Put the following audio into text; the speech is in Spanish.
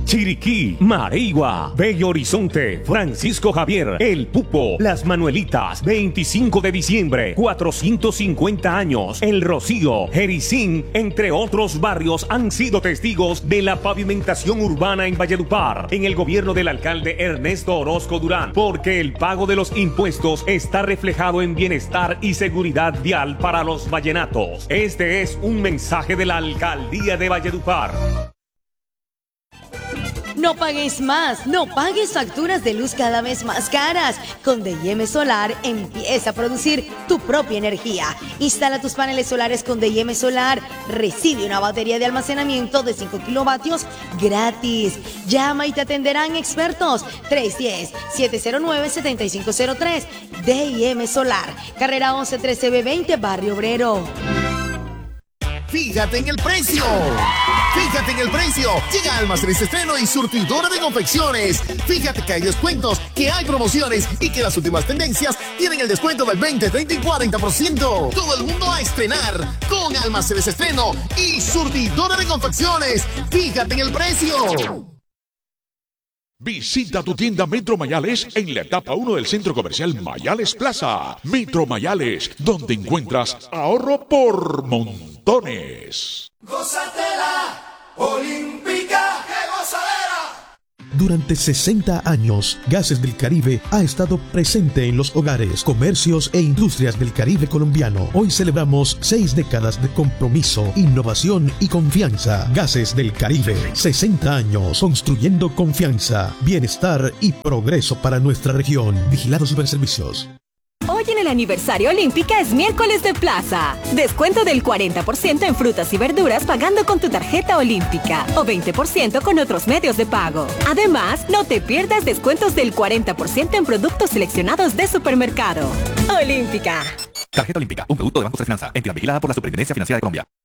Chiriquí, Mareigua, Bello Horizonte, Francisco Javier, El Pupo, Las Manuelitas, 25 de diciembre, 450 años, El Rocío, Jericín, entre otros barrios han sido testigos de la pavimentación urbana en Valledupar, en el gobierno del alcalde Ernesto Orozco Durán, porque el pago de los impuestos está reflejado en bienestar y seguridad vial para los vallenatos. Este es un mensaje de la alcaldía de Valledupar. No pagues más, no pagues facturas de luz cada vez más caras. Con D&M Solar empieza a producir tu propia energía. Instala tus paneles solares con D&M Solar. Recibe una batería de almacenamiento de 5 kilovatios gratis. Llama y te atenderán expertos. 310-709-7503. D&M Solar. Carrera 1113B20, Barrio Obrero. Fíjate en el precio. Fíjate en el precio. Llega Almacenes Estreno y Surtidora de Confecciones. Fíjate que hay descuentos, que hay promociones y que las últimas tendencias tienen el descuento del 20, 30 y 40%. Todo el mundo a estrenar con Almacenes Estreno y Surtidora de Confecciones. Fíjate en el precio. Visita tu tienda Metro Mayales en la etapa 1 del Centro Comercial Mayales Plaza. Metro Mayales, donde encuentras ahorro por montones. Gózatela, olímpica, qué gozadera. Durante 60 años, Gases del Caribe ha estado presente en los hogares, comercios e industrias del Caribe colombiano. Hoy celebramos 6 décadas de compromiso, innovación y confianza. Gases del Caribe, 60 años construyendo confianza, bienestar y progreso para nuestra región. Vigilado Superservicios. Hoy en el aniversario Olímpica es miércoles de plaza. Descuento del 40% en frutas y verduras pagando con tu tarjeta Olímpica o 20% con otros medios de pago. Además, no te pierdas descuentos del 40% en productos seleccionados de supermercado. Olímpica. Tarjeta Olímpica, un producto de Banco de Finanza, entidad vigilada por la Superintendencia Financiera de Colombia.